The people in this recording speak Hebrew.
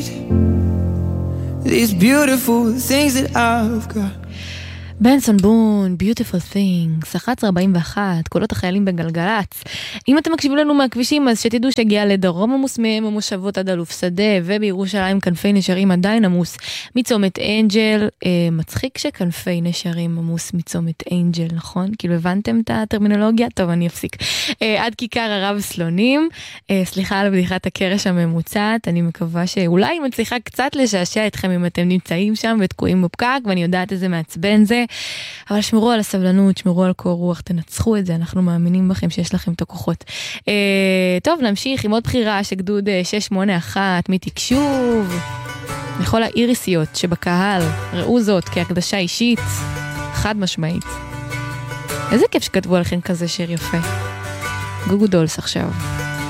need these beautiful things that I've got. בנסון בון, Beautiful Things, 11:41, קולות החיילים בגלגלץ. אם אתם מקשיבים לנו מהכבישים, אז שתדעו שהגיע לדרום עמוס מהם המושבות עד אלוף שדה, ובירושלים כנפי נשרים עדיין עמוס מצומת אנג'ל. מצחיק שכנפי נשרים עמוס מצומת אנג'ל, נכון? כאילו הבנתם את הטרמינולוגיה? טוב, אני אפסיק. עד כיכר הרב סלונים, סליחה על בדיחת הקרש הממוצעת, אני מקווה שאולי מצליחה קצת לשעשע אתכם אם אתם נמצאים שם ותקועים בפקק, ואני יודעת איזה מעצבן זה. אבל שמרו על הסבלנות, שמרו על קור רוח, תנצחו את זה, אנחנו מאמינים בכם שיש לכם את הכוחות. טוב, נמשיך עם עוד בחירה שגדוד 681 מתקשוב. לכל האיריסיות שבקהל, ראו זאת כהקדשה אישית, חד משמעית. איזה כיף שכתבו עליכם כזה שיר יפה. גוגו דולס עכשיו.